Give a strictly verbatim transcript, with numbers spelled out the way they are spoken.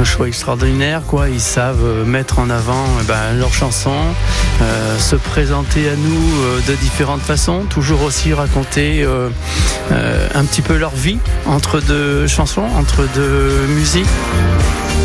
choix extraordinaire, quoi. Ils savent mettre en avant eh ben, leurs chansons, euh, se présenter à nous euh, de différentes façons, toujours aussi raconter euh, euh, un petit peu leur vie entre deux chansons, entre deux musiques.